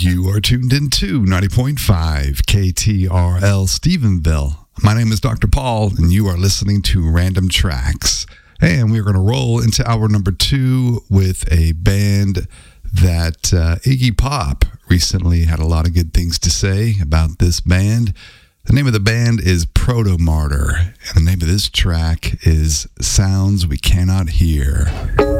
You are tuned into 90.5 KTRL Stephenville. My name is Dr. Paul, and you are listening to Random Tracks. And we're going to roll into hour number 2 with a band that Iggy Pop recently had a lot of good things to say about this band. The name of the band is Proto-Martyr, and the name of this track is Sounds We Cannot Hear.